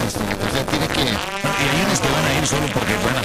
distinguido. O sea, tiene que... No, y hay unos que van a ir solo porque van